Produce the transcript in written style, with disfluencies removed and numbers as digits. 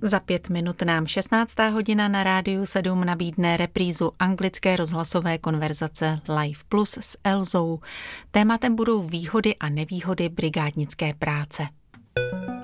Za 5 minut nám 16. hodina na Rádiu 7 nabídne reprízu anglické rozhlasové konverzace Live Plus s Elzou. Tématem budou výhody a nevýhody brigádnické práce.